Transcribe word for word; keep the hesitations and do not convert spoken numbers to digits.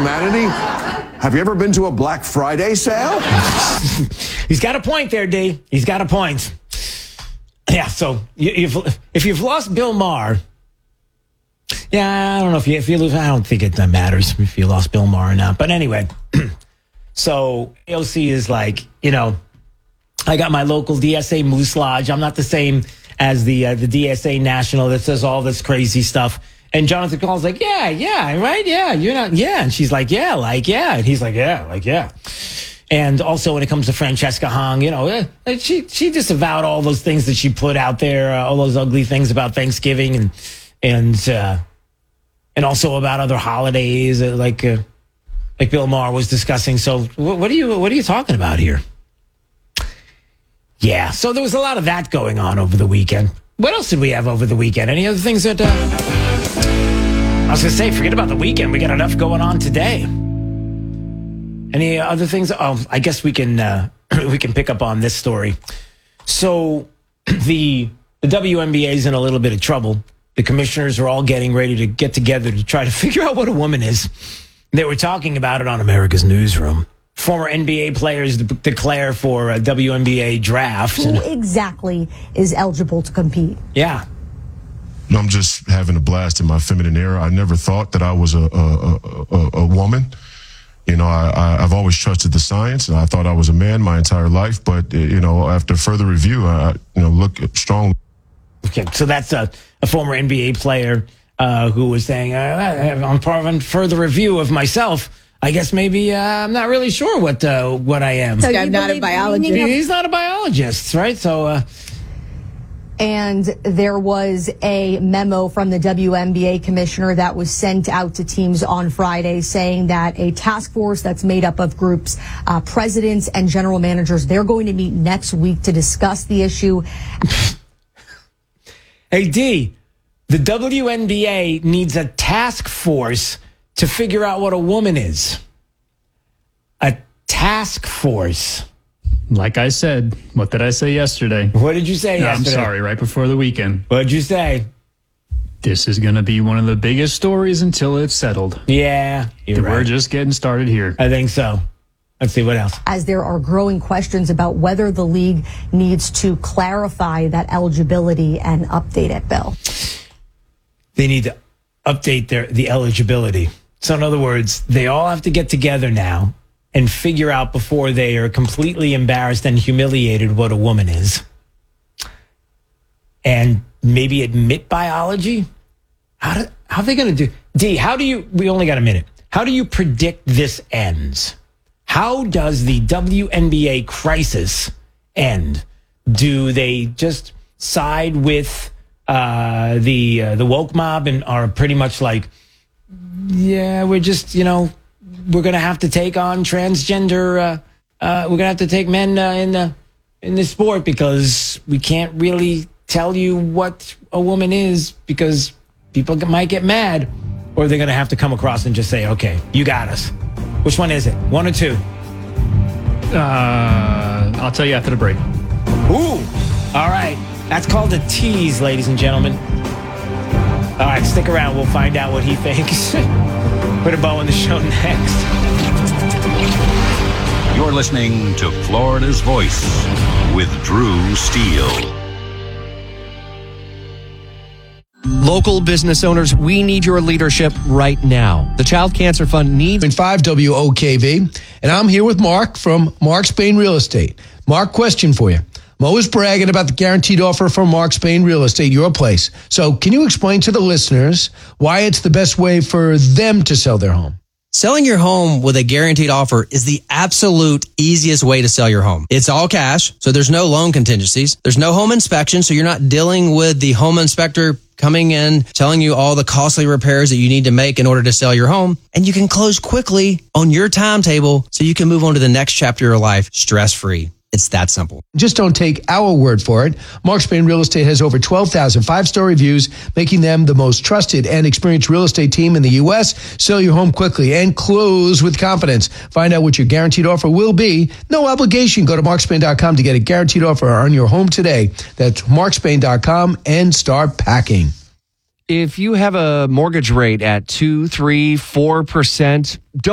humanity? Have you ever been to a Black Friday sale? He's got a point there, D. He's got a point. Yeah, so you, you've, if you've lost Bill Maher, yeah, I don't know if you, if you lose, I don't think it matters if you lost Bill Maher or not. But anyway, so A O C is like, you know, I got my local D S A Moose Lodge. I'm not the same as the uh, the D S A National that says all this crazy stuff. And Jonathan Call's like, yeah, yeah, right, yeah, you're not, yeah. And she's like, yeah, like, yeah. And he's like, yeah, like, yeah. And also when it comes to Francesca Hong, you know, eh, she she disavowed all those things that she put out there, uh, all those ugly things about Thanksgiving and and uh, and also about other holidays, uh, like uh, like Bill Maher was discussing. So what, what are you what are you talking about here? Yeah, so there was a lot of that going on over the weekend. What else did we have over the weekend? Any other things that... Uh, I was going to say, forget about the weekend. We got enough going on today. Any other things? Oh, I guess we can uh, we can pick up on this story. So the, the W N B A is in a little bit of trouble. The commissioners are all getting ready to get together to try to figure out what a woman is. They were talking about it on America's Newsroom. Former N B A players de- declare for a W N B A draft. Who exactly is eligible to compete? Yeah. I'm just having a blast in my feminine era. I never thought that I was a a, a, a woman. You know, I, I, I've always trusted the science, and I thought I was a man my entire life. But, you know, after further review, I, you know, look strong. Okay, so that's a, a former N B A player uh, who was saying, uh, on part of further review of myself, I guess maybe uh, I'm not really sure what uh, what I am. So I'm not a biologist. He's not a biologist, right? So, uh, and there was a memo from the W N B A commissioner that was sent out to teams on Friday saying that a task force that's made up of groups, uh, presidents and general managers, they're going to meet next week to discuss the issue. Hey, D, the W N B A needs a task force to figure out what a woman is. A task force. Like I said, what did I say yesterday? What did you say no, yesterday? I'm sorry, right before the weekend. What did you say? This is going to be one of the biggest stories until it's settled. Yeah, you're We're right. just getting started here. I think so. Let's see, what else? As there are growing questions about whether the league needs to clarify that eligibility and update it, Bill. They need to update their the eligibility. So in other words, they all have to get together now and figure out before they are completely embarrassed and humiliated what a woman is. And maybe admit biology? How do, how are they going to do? D, how do you, we only got a minute. How do you predict this ends? How does the W N B A crisis end? Do they just side with uh, the uh, the woke mob and are pretty much like, yeah, we're just, you know, we're going to have to take on transgender, uh, uh, we're going to have to take men uh, in the in this sport because we can't really tell you what a woman is because people might get mad, or they're going to have to come across and just say, okay, you got us. Which one is it? One or two? Uh, I'll tell you after the break. Ooh, all right. That's called a tease, ladies and gentlemen. All right, stick around. We'll find out what he thinks. Put a bow on the show next. You're listening to Florida's Voice with Drew Steele. Local business owners, we need your leadership right now. The Child Cancer Fund needs... five W O K V, and I'm here with Mark from Mark Spain Real Estate. Mark, question for you. I'm always bragging about the guaranteed offer from Mark Spain Real Estate, your place. So can you explain to the listeners why it's the best way for them to sell their home? Selling your home with a guaranteed offer is the absolute easiest way to sell your home. It's all cash, so there's no loan contingencies. There's no home inspection, so you're not dealing with the home inspector coming in, telling you all the costly repairs that you need to make in order to sell your home. And you can close quickly on your timetable so you can move on to the next chapter of your life stress-free. It's that simple. Just don't take our word for it. Mark Spain Real Estate has over twelve thousand five-star reviews, making them the most trusted and experienced real estate team in the U S. Sell your home quickly and close with confidence. Find out what your guaranteed offer will be. No obligation. Go to mark spain dot com to get a guaranteed offer on your home today. That's mark spain dot com and start packing. If you have a mortgage rate at two, three, four percent, don't